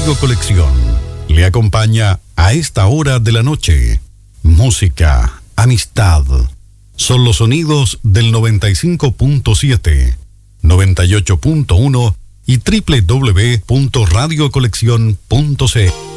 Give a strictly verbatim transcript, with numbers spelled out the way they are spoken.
Radio Colección le acompaña a esta hora de la noche. Música, amistad. Son los sonidos del noventa y cinco punto siete, noventa y ocho punto uno y doble u doble u doble u punto radio colección punto c l.